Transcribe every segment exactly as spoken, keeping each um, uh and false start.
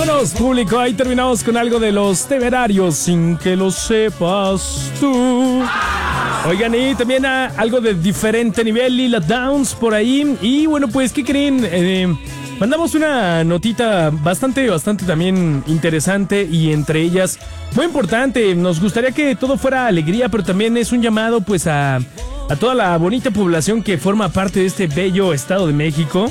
Vámonos, público, ahí terminamos con algo de Los Temerarios, sin que lo sepas tú. Oigan, y también a, algo de diferente nivel, Lila Downs por ahí. Y bueno, pues, ¿qué creen? Eh, mandamos una notita bastante, bastante también interesante y entre ellas muy importante. Nos gustaría que todo fuera alegría, pero también es un llamado pues a, a toda la bonita población que forma parte de este bello Estado de México.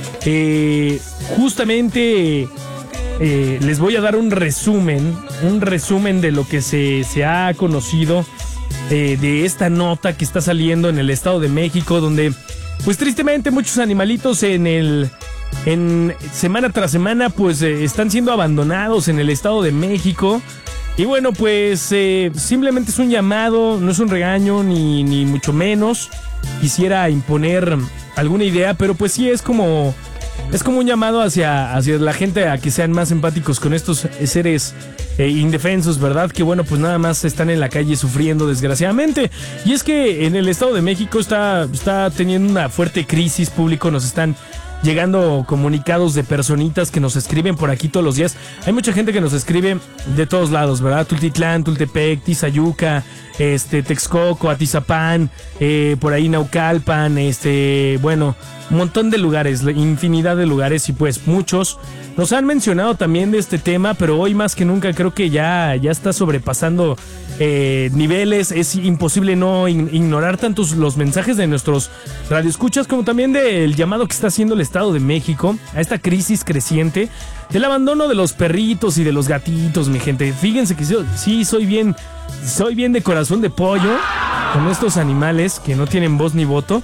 Eh, justamente eh, les voy a dar un resumen, un resumen de lo que se, se ha conocido eh, de esta nota que está saliendo en el Estado de México, donde pues tristemente muchos animalitos en el en semana tras semana pues eh, están siendo abandonados en el Estado de México. Y bueno, pues eh, simplemente es un llamado, no es un regaño ni, ni mucho menos quisiera imponer alguna idea, pero pues sí es como es como un llamado hacia, hacia la gente a que sean más empáticos con estos seres eh, indefensos, ¿verdad? Que bueno, pues nada más están en la calle sufriendo desgraciadamente. Y es que en el Estado de México está, está teniendo una fuerte crisis público, nos están llegando comunicados de personitas que nos escriben por aquí todos los días. Hay mucha gente que nos escribe de todos lados, ¿verdad? Tultitlán, Tultepec, Tizayuca, este, Texcoco, Atizapán, eh, por ahí Naucalpan, este, bueno, un montón de lugares, infinidad de lugares y pues muchos nos han mencionado también de este tema, pero hoy más que nunca creo que ya, ya está sobrepasando eh, niveles. Es imposible no in- ignorar tanto los mensajes de nuestros radioescuchas como también del llamado que está haciendo el Estado de México a esta crisis creciente del abandono de los perritos y de los gatitos, mi gente. Fíjense que yo, sí soy bien, soy bien de corazón de pollo con estos animales que no tienen voz ni voto.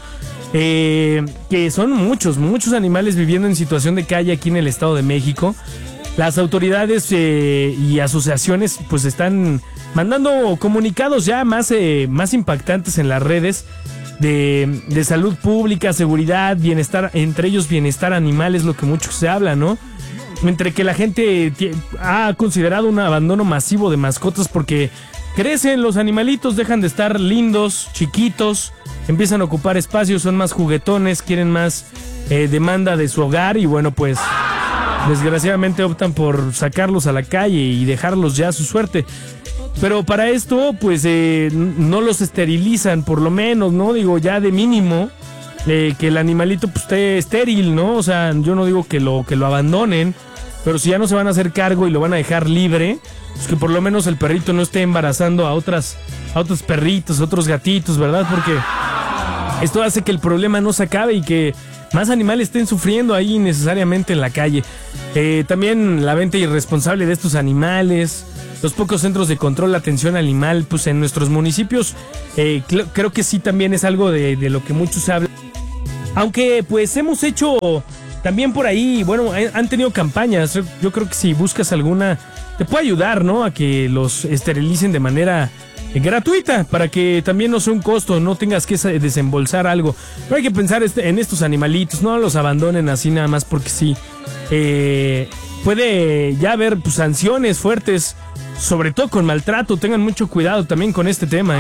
Eh, que son muchos, muchos animales viviendo en situación de calle aquí en el Estado de México. Las autoridades eh, y asociaciones pues están mandando comunicados ya más, eh, más impactantes en las redes de, de salud pública, seguridad, bienestar, entre ellos bienestar animal es lo que mucho se habla, ¿no? Entre que la gente t- ha considerado un abandono masivo de mascotas porque crecen los animalitos, dejan de estar lindos, chiquitos, empiezan a ocupar espacios, son más juguetones, quieren más eh, demanda de su hogar y bueno, pues desgraciadamente optan por sacarlos a la calle y dejarlos ya a su suerte. Pero para esto, pues eh, no los esterilizan, por lo menos, ¿no? Digo, ya de mínimo, eh, que el animalito pues, esté estéril, ¿no? O sea, yo no digo que lo, que lo abandonen, pero si ya no se van a hacer cargo y lo van a dejar libre, pues que por lo menos el perrito no esté embarazando a otras, a otros perritos, a otros gatitos, ¿verdad? Porque esto hace que el problema no se acabe y que más animales estén sufriendo ahí innecesariamente en la calle. Eh, también la venta irresponsable de estos animales, los pocos centros de control, la atención animal, pues en nuestros municipios, eh, cl- creo que sí también es algo de, de lo que muchos hablan. Aunque pues hemos hecho también por ahí, bueno, han tenido campañas. Yo creo que si buscas alguna, te puede ayudar, ¿no? A que los esterilicen de manera gratuita, para que también no sea un costo, no tengas que desembolsar algo. Pero hay que pensar en estos animalitos, no los abandonen así nada más porque sí. Eh, puede ya haber pues, sanciones fuertes, sobre todo con maltrato. Tengan mucho cuidado también con este tema,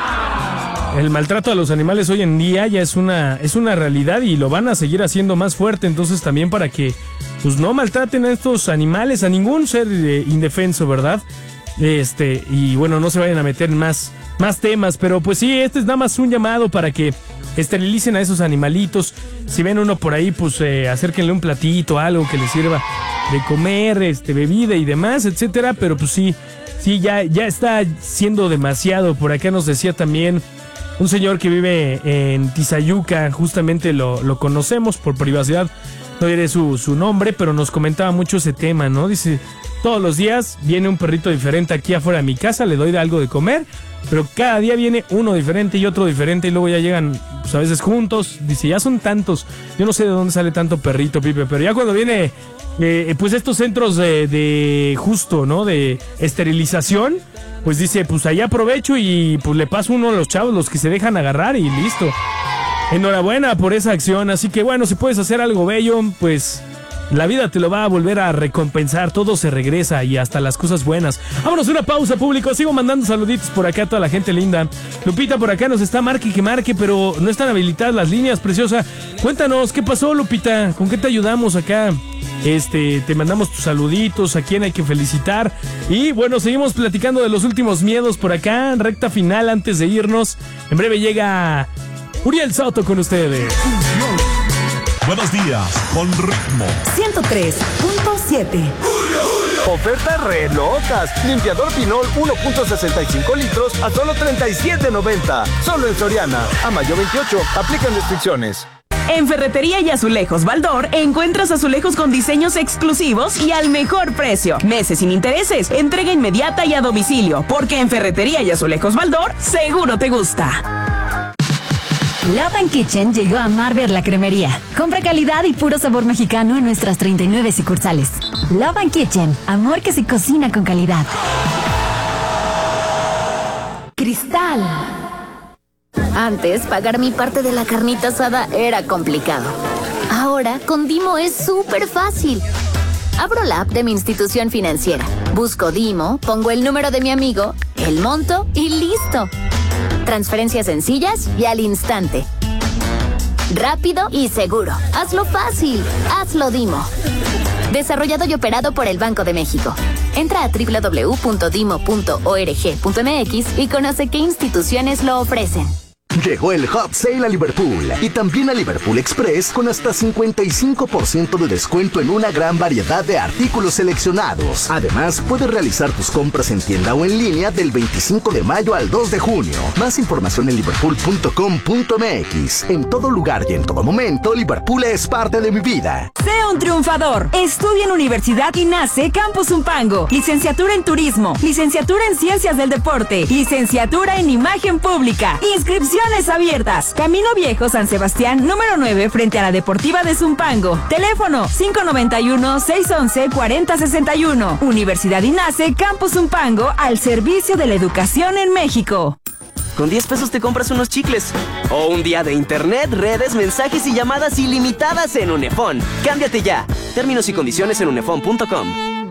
¿eh? El maltrato a los animales hoy en día ya es una, es una realidad y lo van a seguir haciendo más fuerte. Entonces también para que pues, no maltraten a estos animales, a ningún ser eh, indefenso, ¿verdad? Este, y bueno, no se vayan a meter en más, más temas, pero pues sí, este es nada más un llamado para que esterilicen a esos animalitos. Si ven uno por ahí, pues eh, acérquenle un platito, algo que les sirva de comer, este, bebida y demás, etcétera. Pero pues sí, sí, ya, ya está siendo demasiado. Por acá nos decía también un señor que vive en Tizayuca, justamente lo, lo conocemos por privacidad, no diré su, su nombre, pero nos comentaba mucho ese tema, ¿no? Dice, todos los días viene un perrito diferente aquí afuera de mi casa, le doy algo de comer, pero cada día viene uno diferente y otro diferente y luego ya llegan, pues a veces juntos. Dice, ya son tantos, yo no sé de dónde sale tanto perrito, Pipe, pero ya cuando viene, eh, pues estos centros de, de justo, ¿no? De esterilización, pues dice, pues ahí aprovecho y pues le paso uno a los chavos, los que se dejan agarrar y listo. Enhorabuena por esa acción, así que bueno, si puedes hacer algo bello, pues la vida te lo va a volver a recompensar, todo se regresa y hasta las cosas buenas. Vámonos a una pausa, público, sigo mandando saluditos por acá a toda la gente linda. Lupita por acá nos está marque que marque, pero no están habilitadas las líneas, preciosa. Cuéntanos, ¿qué pasó, Lupita? ¿Con qué te ayudamos acá? Este, te mandamos tus saluditos, a quién hay que felicitar. Y bueno, seguimos platicando de los últimos miedos por acá, recta final antes de irnos. En breve llega Uriel Soto con ustedes. Buenos días, con ritmo. ciento tres punto siete. Ofertas re locas. Limpiador Pinol uno punto sesenta y cinco litros a solo treinta y siete noventa. Solo en Soriana. A mayo veintiocho. Aplican restricciones. En Ferretería y Azulejos Baldor encuentras azulejos con diseños exclusivos y al mejor precio. Meses sin intereses, entrega inmediata y a domicilio, porque en Ferretería y Azulejos Baldor seguro te gusta. Love and Kitchen llegó a Marber la cremería. Compra calidad y puro sabor mexicano en nuestras treinta y nueve sucursales. Love and Kitchen, amor que se cocina con calidad. Cristal. Antes, pagar mi parte de la carnita asada era complicado. Ahora, con Dimo es súper fácil. Abro la app de mi institución financiera, busco Dimo, pongo el número de mi amigo, el monto y listo. Transferencias sencillas y al instante. Rápido y seguro. Hazlo fácil. Hazlo Dimo. Desarrollado y operado por el Banco de México. Entra a doble u doble u doble u punto dimo punto org punto m x y conoce qué instituciones lo ofrecen. Llegó el Hot Sale a Liverpool y también a Liverpool Express con hasta cincuenta y cinco por ciento de descuento en una gran variedad de artículos seleccionados. Además, puedes realizar tus compras en tienda o en línea del veinticinco de mayo al dos de junio. Más información en liverpool punto com punto m x. En todo lugar y en todo momento, Liverpool es parte de mi vida. Sé un triunfador. Estudia en Universidad INACE Campus Zumpango. Licenciatura en Turismo. Licenciatura en Ciencias del Deporte. Licenciatura en Imagen Pública. Inscripción abiertas. Camino Viejo San Sebastián, número nueve, frente a la Deportiva de Zumpango. Teléfono cinco nueve uno, seis once, cuarenta sesenta y uno. Universidad INACE Campus Zumpango, al servicio de la educación en México. Con diez pesos te compras unos chicles. O un día de internet, redes, mensajes y llamadas ilimitadas en Unefón. Cámbiate ya. Términos y condiciones en unefón punto com.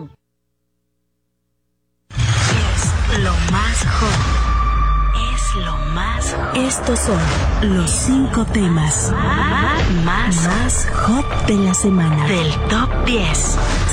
Es lo más hot. Lo más hot. Estos son los cinco temas más, más hot de la semana. Del top diez.